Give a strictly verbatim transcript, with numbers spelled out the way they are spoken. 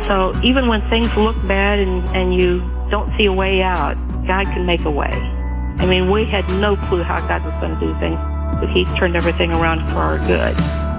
So even when things look bad and, and you don't see a way out, God can make a way. I mean, we had no clue how God was going to do things, but He turned everything around for our good.